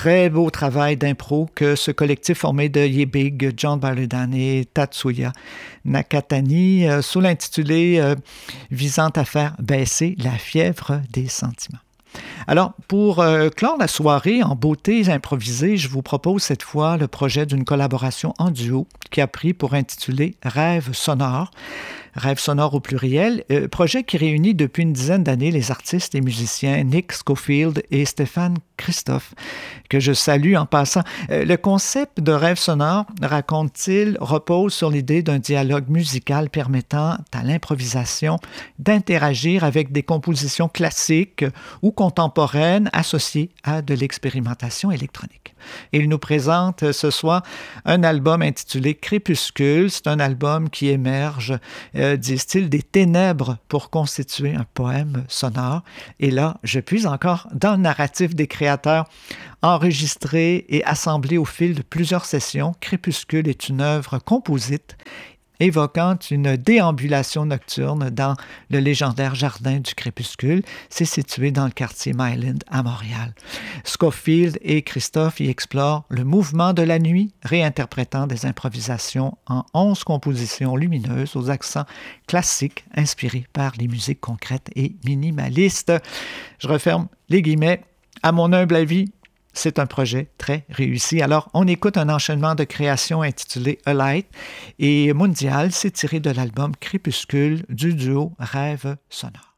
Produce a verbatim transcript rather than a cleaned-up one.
très beau travail d'impro que ce collectif formé de Yebig, John Baladan et Tatsuya Nakatani, euh, sous l'intitulé euh, visant à faire baisser la fièvre des sentiments. Alors, pour euh, clore la soirée en beauté improvisée, je vous propose cette fois le projet d'une collaboration en duo qui a pris pour intituler Rêve sonore. Rêve sonore au pluriel, euh, projet qui réunit depuis une dizaine d'années les artistes et musiciens Nick Schofield et Stéphane Christophe, que je salue en passant. Euh, le concept de Rêve sonore, raconte-t-il, repose sur l'idée d'un dialogue musical permettant à l'improvisation d'interagir avec des compositions classiques ou contemporaines associées à de l'expérimentation électronique. Il nous présente ce soir un album intitulé Crépuscule. C'est un album qui émerge, euh, disent-ils, des ténèbres pour constituer un poème sonore. Et là, je puise encore dans le narratif des créateurs enregistrés et assemblés au fil de plusieurs sessions. Crépuscule est une œuvre composite évoquant une déambulation nocturne dans le légendaire jardin du crépuscule. C'est situé dans le quartier Myland à Montréal. Schofield et Christophe y explorent le mouvement de la nuit, réinterprétant des improvisations en onze compositions lumineuses aux accents classiques inspirés par les musiques concrètes et minimalistes. Je referme les guillemets. À mon humble avis, c'est un projet très réussi. Alors, on écoute un enchaînement de créations intitulé A Light et Mondial, c'est tiré de l'album Crépuscule du duo Rêve sonore.